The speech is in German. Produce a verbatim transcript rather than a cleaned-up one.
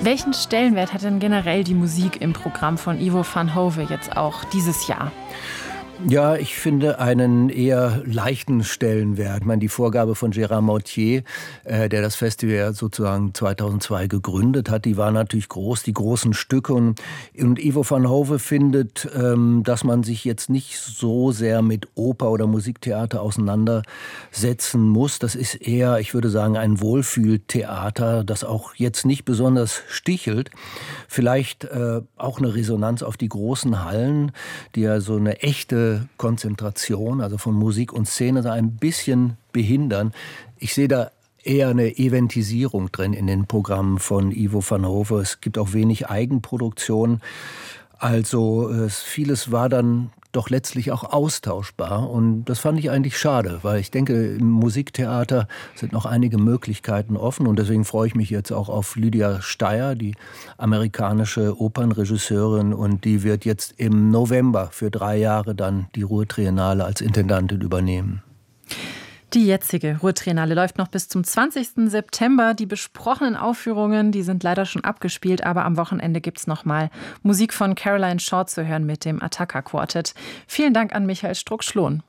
Welchen Stellenwert hat denn generell die Musik im Programm von Ivo van Hove jetzt auch dieses Jahr? Ja, ich finde einen eher leichten Stellenwert. Ich meine, die Vorgabe von Gérard Mautier, äh, der das Festival sozusagen zweitausendzwei gegründet hat, die war natürlich groß, die großen Stücke. Und, und Ivo van Hove findet, ähm, dass man sich jetzt nicht so sehr mit Oper oder Musiktheater auseinandersetzen muss. Das ist eher, ich würde sagen, ein Wohlfühltheater, das auch jetzt nicht besonders stichelt. Vielleicht äh, auch eine Resonanz auf die großen Hallen, die ja so eine echte Konzentration, also von Musik und Szene, so ein bisschen behindern. Ich sehe da eher eine Eventisierung drin in den Programmen von Ivo van Hove. Es gibt auch wenig Eigenproduktion. Also vieles war dann doch letztlich auch austauschbar. Und das fand ich eigentlich schade, weil ich denke, im Musiktheater sind noch einige Möglichkeiten offen. Und deswegen freue ich mich jetzt auch auf Lydia Steyer, die amerikanische Opernregisseurin. Und die wird jetzt im November für drei Jahre dann die Ruhr-Triennale als Intendantin übernehmen. Die jetzige Ruhr-Triennale läuft noch bis zum zwanzigsten September. Die besprochenen Aufführungen, die sind leider schon abgespielt, aber am Wochenende gibt es nochmal Musik von Caroline Shaw zu hören mit dem Attacca Quartet. Vielen Dank an Michael Struck-Schlohn.